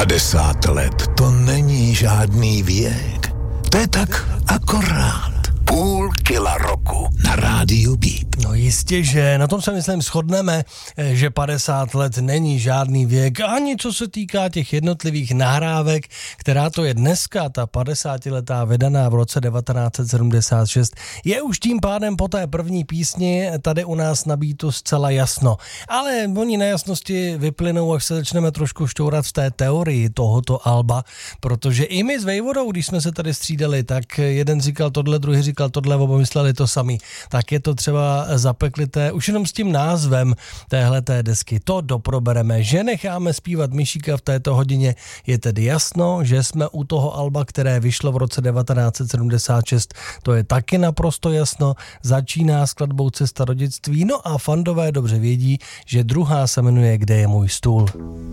50 let to není žádný věk. To je tak akorát. Půl kila roku na rádiu Beat. No jistě, že na tom se myslím shodneme, že 50 let není žádný věk, ani co se týká těch jednotlivých nahrávek, která to je dneska, ta 50letá vydaná v roce 1976, je už tím pádem po té první písni tady u nás na Beatu zcela jasno. Ale oni nejasnosti vyplynou, až se začneme trošku šťourat v té teorii tohoto alba, protože i my s Vejvodou, když jsme se tady střídali, tak jeden říkal tohle, druhý říkal tohle, oba mysleli to samý. Tak je to třeba zapeklité už jenom s tím názvem téhleté desky. To doprobereme, že necháme zpívat Myšíka v této hodině. Je tedy jasno, že jsme u toho alba, které vyšlo v roce 1976. To je taky naprosto jasno. Začíná skladbou Cesta do dětství. No a fandové dobře vědí, že druhá se jmenuje Kde je můj stůl.